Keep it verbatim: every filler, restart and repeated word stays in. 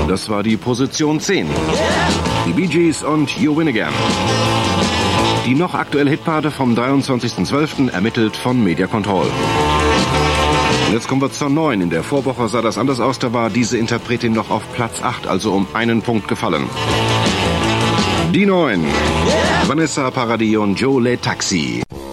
Das war die Position zehn. Die Bee Gees und You Win Again. Die noch aktuelle Hitparade vom dreiundzwanzigsten zwölften ermittelt von Media Control. Und jetzt kommen wir zur neun. In der Vorwoche sah das anders aus, da war diese Interpretin noch auf Platz acht, also um einen Punkt gefallen. Die neun. Vanessa Paradis und Joe Le Taxi.